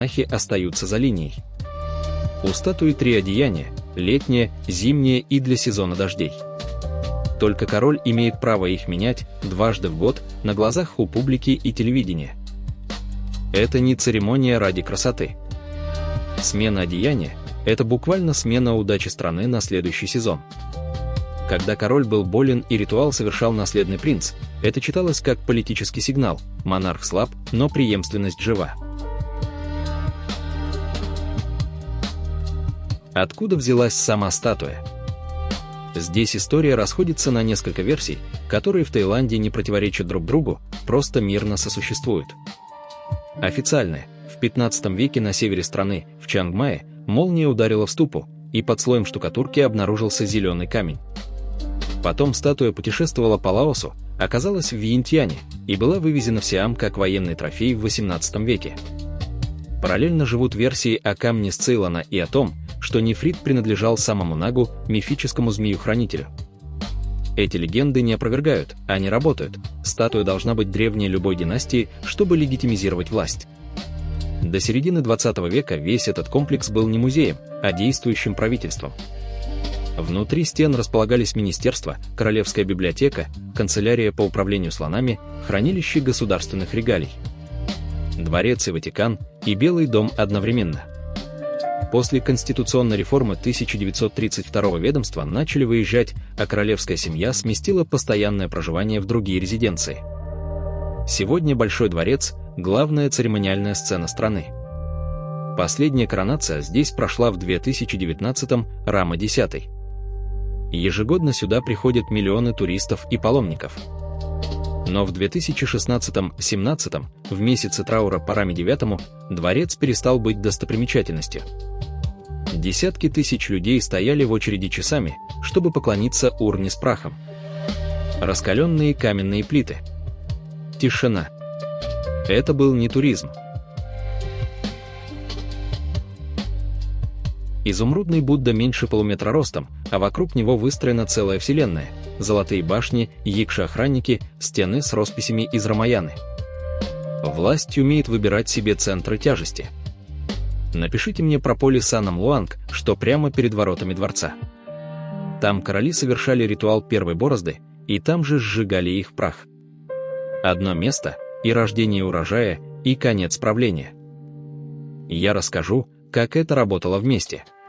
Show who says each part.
Speaker 1: монахи остаются за линией. У статуи 3 одеяния – летнее, зимнее и для сезона дождей. Только король имеет право их менять дважды в год на глазах у публики и телевидения. Это не церемония ради красоты. Смена одеяния – это буквально смена удачи страны на следующий сезон. Когда король был болен и ритуал совершал наследный принц, это читалось как политический сигнал: монарх слаб, но преемственность жива. Откуда взялась сама статуя? Здесь история расходится на несколько версий, которые в Таиланде не противоречат друг другу, просто мирно сосуществуют. Официальная: в 15 веке на севере страны, в Чангмае, молния ударила в ступу, и под слоем штукатурки обнаружился зеленый камень. Потом статуя путешествовала по Лаосу, оказалась в Вьентьяне и была вывезена в Сиам как военный трофей в XVIII веке. Параллельно живут версии о камне с Цейлона и о том, что нефрит принадлежал самому Нагу, мифическому змею-хранителю. Эти легенды не опровергают, они работают. Статуя должна быть древней любой династии, чтобы легитимизировать власть. До середины 20 века весь этот комплекс был не музеем, а действующим правительством. Внутри стен располагались министерства, королевская библиотека, канцелярия по управлению слонами, хранилище государственных регалий. Дворец и Ватикан, и Белый дом одновременно. После конституционной реформы 1932 ведомства начали выезжать, а королевская семья сместила постоянное проживание в другие резиденции. Сегодня Большой дворец – главная церемониальная сцена страны. Последняя коронация здесь прошла в 2019-м, Рама X. Ежегодно сюда приходят миллионы туристов и паломников. Но в 2016-17, в месяце траура по Раме IX, дворец перестал быть достопримечательностью. Десятки тысяч людей стояли в очереди часами, чтобы поклониться урне с прахом. Раскаленные каменные плиты. Тишина. Это был не туризм. Изумрудный Будда меньше полуметра ростом, а вокруг него выстроена целая вселенная: золотые башни, якши-охранники, стены с росписями из Рамаяны. Власть умеет выбирать себе центры тяжести. Напишите мне про поле Санам-Луанг, что прямо перед воротами дворца. Там короли совершали ритуал первой борозды, и там же сжигали их прах. Одно место — и рождение урожая, и конец правления. Я расскажу, как это работало вместе.